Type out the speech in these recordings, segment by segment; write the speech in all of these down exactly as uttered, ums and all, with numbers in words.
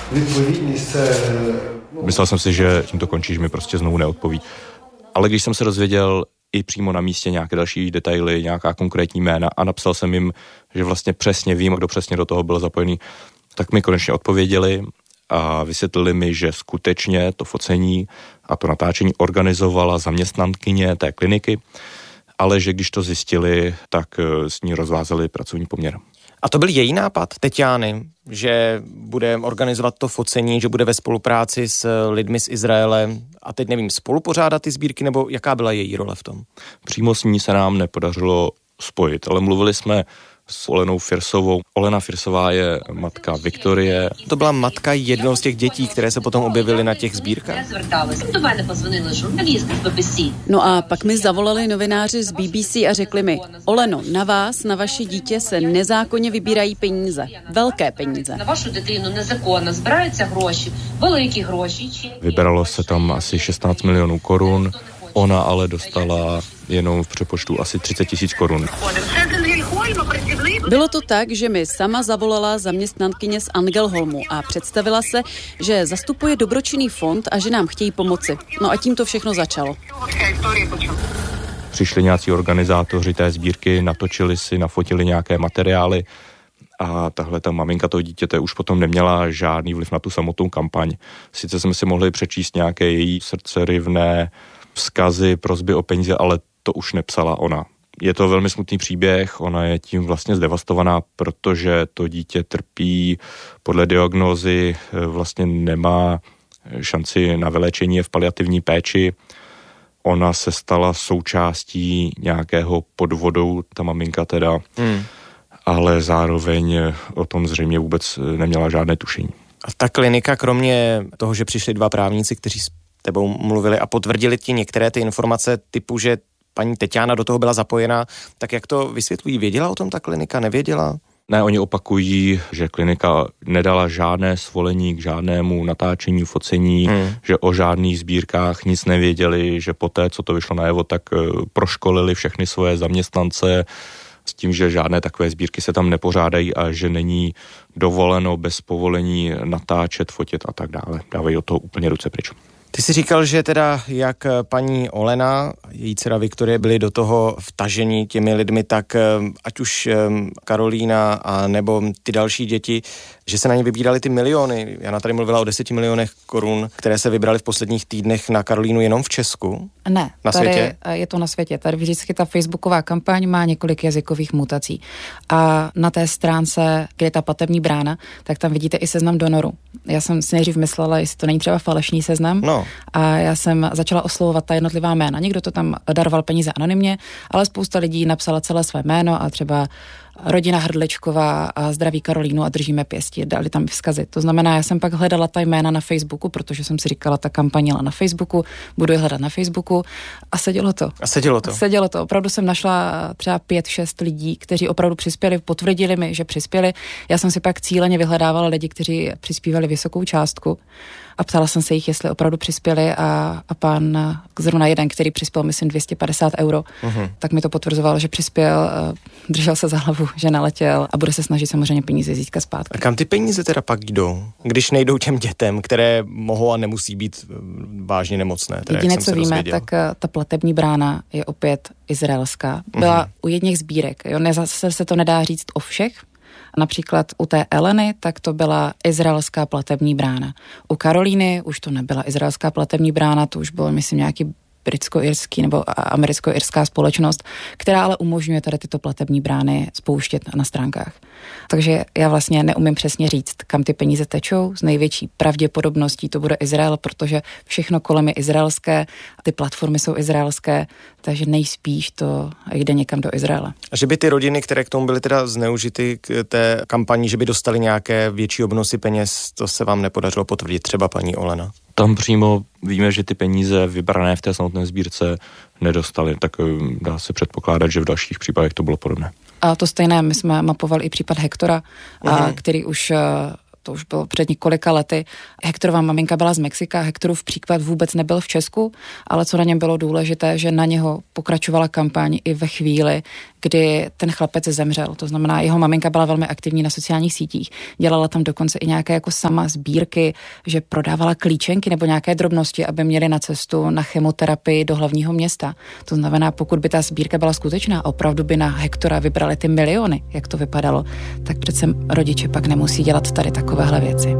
Myslel jsem si, že tím to končí, že mi prostě znovu neodpoví. Ale když jsem se dozvěděl i přímo na místě nějaké další detaily, nějaká konkrétní jména a napsal jsem jim, že vlastně přesně vím, kdo přesně do toho byl zapojený, tak mi konečně odpověděli a vysvětlili mi, že skutečně to focení a to natáčení organizovala zaměstnankyně té kliniky, ale že když to zjistili, tak s ní rozvázali pracovní poměr. A to byl její nápad, Teťány, že bude organizovat to focení, že bude ve spolupráci s lidmi z Izraele a teď nevím, spolupořádat ty sbírky, nebo jaká byla její role v tom? Přímo s ní se nám nepodařilo spojit, ale mluvili jsme s Olenou Firsovou. Olena Firsová je matka Viktorie. To byla matka jednoho z těch dětí, které se potom objevily na těch sbírkách. No a pak mi zavolali novináři z B B C a řekli mi: Oleno, na vás, na vaše dítě se nezákonně vybírají peníze. Velké peníze. Vybralo se tam asi šestnáct milionů korun, ona ale dostala jenom v přepočtu asi třicet tisíc korun. Bylo to tak, že mi sama zavolala zaměstnankyně z Angelholmu a představila se, že zastupuje dobročinný fond a že nám chtějí pomoci. No a tím to všechno začalo. Přišli nějací organizátoři té sbírky, natočili si, nafotili nějaké materiály a tahle ta maminka toho dítěte už potom neměla žádný vliv na tu samotnou kampaň. Sice jsme si mohli přečíst nějaké její srdceryvné vzkazy, prosby o peníze, ale to už nepsala ona. Je to velmi smutný příběh, ona je tím vlastně zdevastovaná, protože to dítě trpí podle diagnózy, vlastně nemá šanci na vylečení, je v paliativní péči. Ona se stala součástí nějakého podvodu, ta maminka teda, hmm. ale zároveň o tom zřejmě vůbec neměla žádné tušení. A ta klinika, kromě toho, že přišli dva právníci, kteří s tebou mluvili a potvrdili ti některé ty informace typu, že paní Teťána do toho byla zapojena, tak jak to vysvětlují? Věděla o tom ta klinika, nevěděla? Ne, oni opakují, že klinika nedala žádné svolení k žádnému natáčení, focení, hmm. že o žádných sbírkách nic nevěděli, že poté, co to vyšlo najevo, tak proškolili všechny svoje zaměstnance s tím, že žádné takové sbírky se tam nepořádají a že není dovoleno bez povolení natáčet, fotit a tak dále. Dávají o toho úplně ruce pryč. Ty jsi říkal, že teda jak paní Olena, její dcera Viktorie byly do toho vtažení těmi lidmi, tak ať už Karolína a nebo ty další děti, že se na ně vybíraly ty miliony. Jana tady mluvila o deseti milionech korun, které se vybraly v posledních týdnech na Karolínu jenom v Česku. Ne, na tady světě? Je to na světě. Tady vždycky ta facebooková kampaň má několik jazykových mutací. A na té stránce, kde je ta platební brána, tak tam vidíte i seznam donorů. Já jsem si nejdřív myslela, jestli to není třeba falešný seznam. No. A já jsem začala oslovovat ta jednotlivá jména. Někdo to tam daroval peníze anonymně, ale spousta lidí napsala celé své jméno a třeba rodina Hrdličková a zdraví Karolínu a držíme pěsti, dali tam vzkazy. To znamená, já jsem pak hledala ta jména na Facebooku, protože jsem si říkala, ta kampaň na Facebooku, budu je hledat na Facebooku a sedělo to. A sedělo to? Sedělo to. Opravdu jsem našla třeba pět, šest lidí, kteří opravdu přispěli, potvrdili mi, že přispěli. Já jsem si pak cíleně vyhledávala lidi, kteří přispívali vysokou částku a ptala jsem se jich, jestli opravdu přispěli a, a pan, zrovna jeden, který přispěl, myslím, dvě stě padesát euro, uh-huh. tak mi to potvrzoval, že přispěl, držel se za hlavu, že naletěl a bude se snažit samozřejmě peníze získat zpátky. A kam ty peníze teda pak jdou, když nejdou těm dětem, které mohou a nemusí být vážně nemocné? Jediné, co víme, dozvěděl. Tak ta platební brána je opět izraelská. Byla uh-huh. u jedněch sbírek, jo, ne, zase se to nedá říct o všech. Například u té Eleny, tak to byla izraelská platební brána. U Karolíny už to nebyla izraelská platební brána, to už bylo, myslím, nějaký britsko-irský nebo americko-irská společnost, která ale umožňuje tady tyto platební brány spouštět na stránkách. Takže já vlastně neumím přesně říct, kam ty peníze tečou. S největší pravděpodobností to bude Izrael, protože všechno kolem je izraelské, ty platformy jsou izraelské, takže nejspíš to jde někam do Izraele. A že by ty rodiny, které k tomu byly teda zneužity k té kampani, že by dostali nějaké větší obnosy peněz, to se vám nepodařilo potvrdit, třeba paní Olena? Tam přímo víme, že ty peníze vybrané v té samotné sbírce nedostali, tak dá se předpokládat, že v dalších případech to bylo podobné. A to stejné, my jsme mapovali i případ Hektora, a, který už to už bylo před několika lety. Hektorova maminka byla z Mexika, Hektorův příklad vůbec nebyl v Česku, ale co na něm bylo důležité, že na něho pokračovala kampaň i ve chvíli, kdy ten chlapec zemřel. To znamená, jeho maminka byla velmi aktivní na sociálních sítích. Dělala tam dokonce i nějaké jako sama sbírky, že prodávala klíčenky nebo nějaké drobnosti, aby měli na cestu na chemoterapii do hlavního města. To znamená, pokud by ta sbírka byla skutečná, opravdu by na Hektora vybrali ty miliony, jak to vypadalo, tak přece rodiče pak nemusí dělat tady takovéhle věci.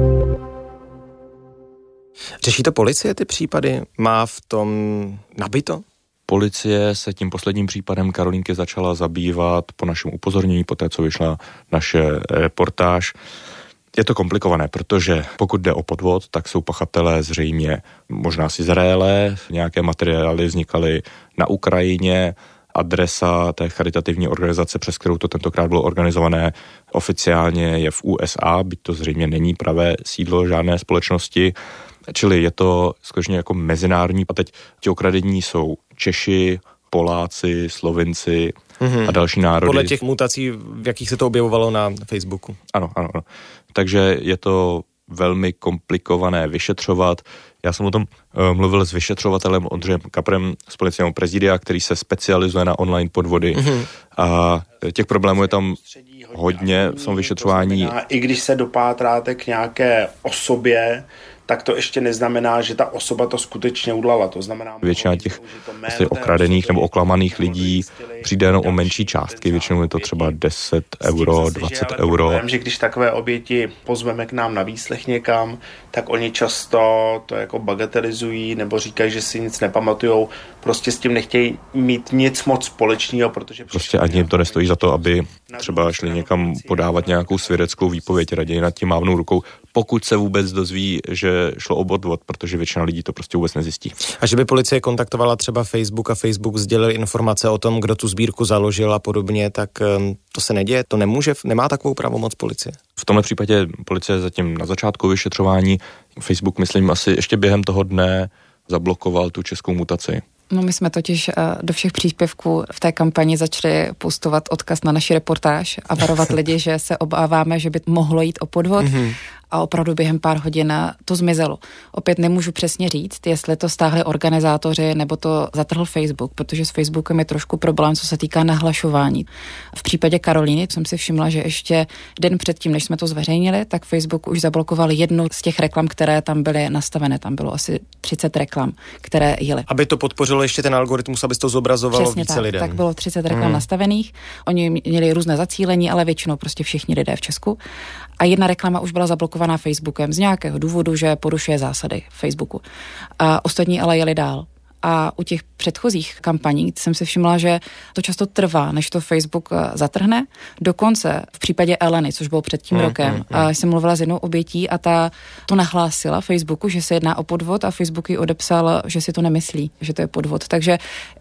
Řeší to policie ty případy? Má v tom nabito? Policie se tím posledním případem Karolínky začala zabývat po našem upozornění, po té, co vyšla naše reportáž. Je to komplikované, protože pokud jde o podvod, tak jsou pachatelé zřejmě možná z Izraele, nějaké materiály vznikaly na Ukrajině, adresa té charitativní organizace, přes kterou to tentokrát bylo organizované oficiálně, je v U S A, byť to zřejmě není pravé sídlo žádné společnosti, čili je to skutečně jako mezinárodní. A teď ti okradení jsou Češi, Poláci, Slovinci mm-hmm. a další národy. Podle těch mutací, v jakých se to objevovalo na Facebooku. Ano, ano, ano. Takže je to velmi komplikované vyšetřovat. Já jsem o tom uh, mluvil s vyšetřovatelem Ondřejem Kaprem z Policejního prezidia, který se specializuje na online podvody. Mm-hmm. A těch problémů je tam hodně v tom vyšetřování. Znamená, i když se dopátráte k nějaké osobě, tak to ještě neznamená, že ta osoba to skutečně udělala. To znamená, většina těch vlastně okradených nebo oklamaných lidí přijde jenom o menší částky, většinou je to třeba deset euro, dvacet euro. Problém, že když takové oběti pozveme k nám na výslech někam, tak oni často to jako bagatelizují nebo říkají, že si nic nepamatujou, prostě s tím nechtějí mít nic moc společného, protože prostě ani jim to nestojí za to, aby třeba šli někam podávat nějakou svědeckou výpověď, raději nad tím mávnou rukou, pokud se vůbec dozví, že šlo o podvod, protože většina lidí to prostě vůbec nezjistí. A že by policie kontaktovala třeba Facebook a Facebook sdělil informace o tom, kdo tu sbírku založil a podobně, tak to se neděje, to nemůže, nemá takovou pravomoc policie. V tomhle případě policie zatím na začátku vyšetřování, Facebook, myslím, asi ještě během toho dne zablokoval tu českou mutaci. No my jsme totiž do všech příspěvků v té kampani začali postovat odkaz na naši reportáž a varovat lidi, že se obáváme, že by mohlo jít o podvod. Mm-hmm. A opravdu během pár hodin to zmizelo. Opět nemůžu přesně říct, jestli to stáhli organizátoři nebo to zatrhl Facebook, protože s Facebookem je trošku problém, co se týká nahlašování. V případě Karolíny jsem si všimla, že ještě den předtím, než jsme to zveřejnili, tak Facebook už zablokoval jednu z těch reklam, které tam byly nastavené. Tam bylo asi třicet reklam, které jeli. Aby to podpořilo ještě ten algoritmus, aby to zobrazovalo přesně více tak, lidem. Tak bylo třicet reklam hmm. nastavených. Oni měli různé zacílení, ale většinou prostě všichni lidé v Česku. A jedna reklama už byla zablokovaná Facebookem z nějakého důvodu, že porušuje zásady Facebooku. A ostatní ale jeli dál. A u těch předchozích kampaní jsem si všimla, že to často trvá, než to Facebook zatrhne. Dokonce v případě Eleny, což bylo před tím mm, rokem, mm, a jsem mluvila s jednou obětí a ta to nahlásila Facebooku, že se jedná o podvod a Facebook jí odepsal, že si to nemyslí, že to je podvod. Takže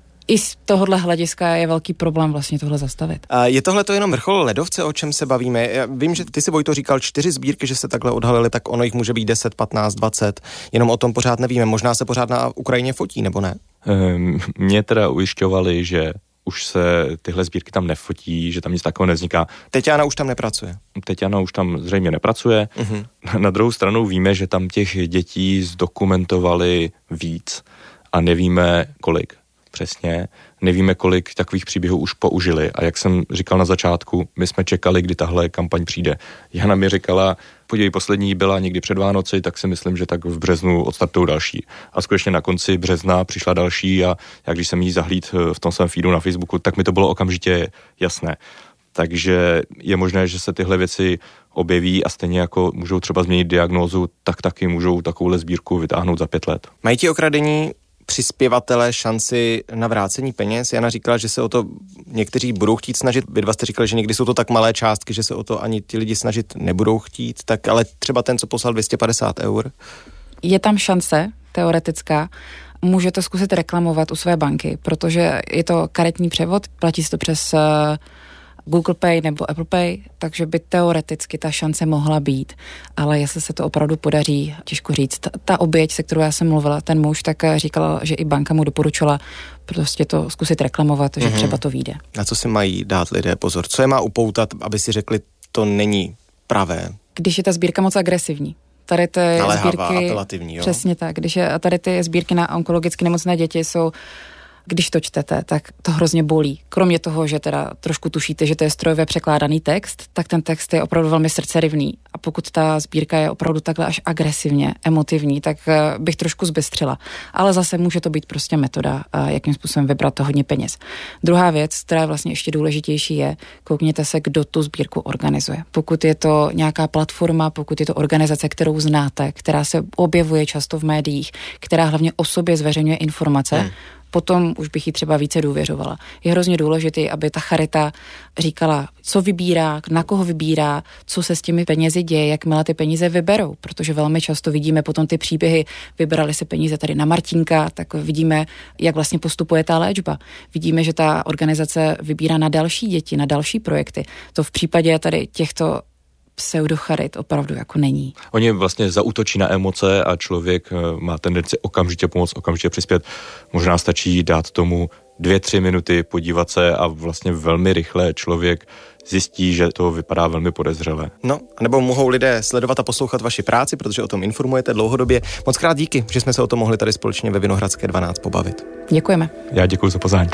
i z tohohle hlediska je velký problém vlastně tohle zastavit. A je tohle to jenom vrchol ledovce, o čem se bavíme? Já vím, že ty si, Vojto, říkal čtyři sbírky, že se takhle odhalily, tak ono jich může být deset, patnáct, dvacet. Jenom o tom pořád nevíme. Možná se pořád na Ukrajině fotí, nebo ne? Mě teda ujišťovali, že už se tyhle sbírky tam nefotí, že tam nic takového nevzniká. Teťána už tam nepracuje. Teťána už tam zřejmě nepracuje. Uh-huh. Na druhou stranu víme, že tam těch dětí zdokumentovali víc a nevíme kolik. Přesně. Nevíme, kolik takových příběhů už použili. A jak jsem říkal na začátku, my jsme čekali, kdy tahle kampaň přijde. Jana mi říkala, podívej, poslední byla někdy před Vánoci, tak si myslím, že tak v březnu odstartou další. A skutečně na konci března přišla další a jak když jsem jí zahlíd v tom svém feedu na Facebooku, tak mi to bylo okamžitě jasné. Takže je možné, že se tyhle věci objeví a stejně jako můžou třeba změnit diagnózu, tak taky můžou takovouhle sbírku vytáhnout za pět let. Mají ti okradení přispěvatele šanci na vrácení peněz? Jana říkala, že se o to někteří budou chtít snažit. Vy dva jste říkali, že někdy jsou to tak malé částky, že se o to ani ti lidi snažit nebudou chtít. Tak ale třeba ten, co poslal dvě stě padesát eur? Je tam šance teoretická. Můžete zkusit reklamovat u své banky, protože je to karetní převod, platí se to přes Google Pay nebo Apple Pay, takže by teoreticky ta šance mohla být, ale jestli se to opravdu podaří, těžko říct. Ta, ta oběť, se kterou já jsem mluvila, ten muž, tak říkala, že i banka mu doporučila prostě to zkusit reklamovat, že mm-hmm. třeba to vyjde. Na co si mají dát lidé pozor? Co je má upoutat, aby si řekli, to není pravé? když je ta sbírka moc agresivní. Tady ty naléhavá, sbírky, apelativní, jo? Přesně tak, když je, tady ty sbírky na onkologicky nemocné děti jsou, když to čtete, tak to hrozně bolí. Kromě toho, že teda trošku tušíte, že to je strojově překládaný text, tak ten text je opravdu velmi srdcerivný. A pokud ta sbírka je opravdu takhle až agresivně emotivní, tak bych trošku zbystřila. Ale zase může to být prostě metoda, jakým způsobem vybrat to hodně peněz. Druhá věc, která je vlastně ještě důležitější, je, koukněte se, kdo tu sbírku organizuje. Pokud je to nějaká platforma, pokud je to organizace, kterou znáte, která se objevuje často v médiích, která hlavně o sobě zveřejňuje informace, hmm. potom už bych jí třeba více důvěřovala. Je hrozně důležité, aby ta charita říkala, co vybírá, na koho vybírá, co se s těmi penězi děje, jakmile ty peníze vyberou, protože velmi často vidíme potom ty příběhy, vybrali se peníze tady na Martinka, tak vidíme, jak vlastně postupuje ta léčba. Vidíme, že ta organizace vybírá na další děti, na další projekty. To v případě tady těchto pseudocharit opravdu jako není. Oni vlastně zaútočí na emoce a člověk má tendenci okamžitě pomoct, okamžitě přispět. Možná stačí dát tomu dvě, tři minuty, podívat se a vlastně velmi rychle člověk zjistí, že to vypadá velmi podezřele. No, nebo mohou lidé sledovat a poslouchat vaši práci, protože o tom informujete dlouhodobě. Moc krát díky, že jsme se o tom mohli tady společně ve Vinohradské dvanáct pobavit. Děkujeme. Já děkuji za pozvání.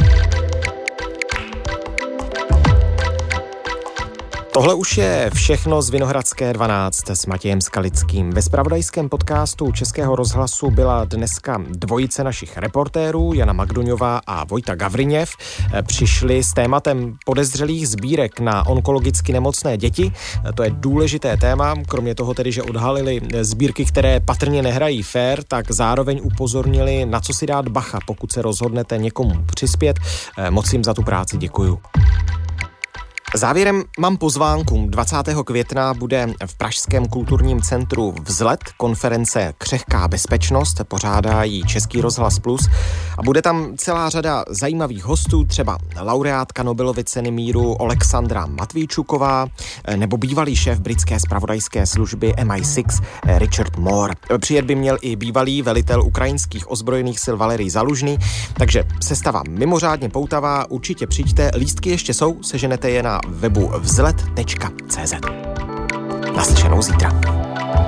Tohle už je všechno z Vinohradské dvanáct s Matějem Skalickým. Ve zpravodajském podcastu Českého rozhlasu byla dneska dvojice našich reportérů, Jana Magduňová a Vojta Gavriněv. Přišli s tématem podezřelých sbírek na onkologicky nemocné děti. To je důležité téma, kromě toho tedy, že odhalili sbírky, které patrně nehrají fér, tak zároveň upozornili, na co si dát bacha, pokud se rozhodnete někomu přispět. Moc jim za tu práci děkuju. Závěrem mám pozvánku. dvacátého května bude v pražském kulturním centru Vzlet konference Křehká bezpečnost, pořádá ji Český rozhlas Plus a bude tam celá řada zajímavých hostů, třeba laureátka Nobelovy ceny míru Alexandra Matvíčuková nebo bývalý šéf britské zpravodajské služby M I šest Richard Moore. Přijet by měl i bývalý velitel ukrajinských ozbrojených sil Valerij Zalužný, takže sestava mimořádně poutavá, určitě přijďte, lístky ještě jsou, seženete je na webu vzlet tečka cé zet. Naslyšenou zítra.